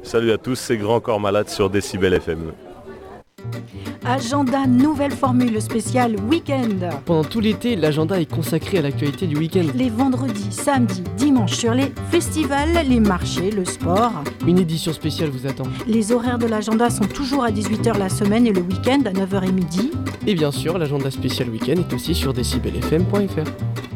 Salut à tous, c'est Grand Corps Malade sur Décibel FM. Agenda nouvelle formule spéciale week-end. Pendant tout l'été, l'agenda est consacré à l'actualité du week-end. Les vendredis, samedis, dimanches sur les festivals, les marchés, le sport. Une édition spéciale vous attend. Les horaires de l'agenda sont toujours à 18h la semaine et le week-end à 9h et midi. Et bien sûr, l'agenda spécial week-end est aussi sur decibelfm.fr.